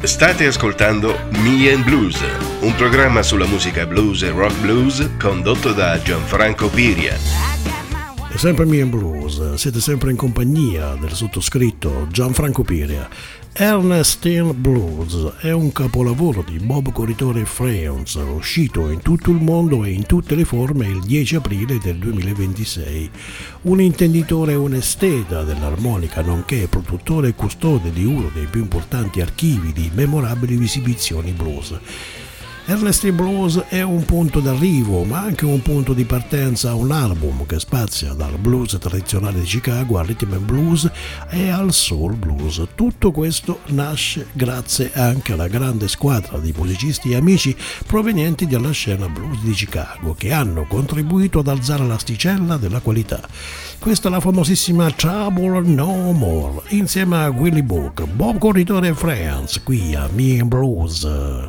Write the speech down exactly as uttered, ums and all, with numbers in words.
State ascoltando Me and Blues, un programma sulla musica blues e rock blues condotto da Gianfranco Piria. È sempre Me and Blues, siete sempre in compagnia del sottoscritto Gianfranco Piria. Ernestine Blues è un capolavoro di Bob Corritore Friends, uscito in tutto il mondo e in tutte le forme il dieci aprile del duemilaventisei. Un intenditore e un esteta dell'armonica, nonché produttore e custode di uno dei più importanti archivi di memorabili esibizioni blues. Ernestine Blues è un punto d'arrivo, ma anche un punto di partenza a un album che spazia dal blues tradizionale di Chicago al rhythm and blues e al soul blues. Tutto questo nasce grazie anche alla grande squadra di musicisti e amici provenienti dalla scena blues di Chicago, che hanno contribuito ad alzare l'asticella della qualità. Questa è la famosissima Trouble No More, insieme a Willie Book, Bob Corritore e Friends, qui a Me and Blues.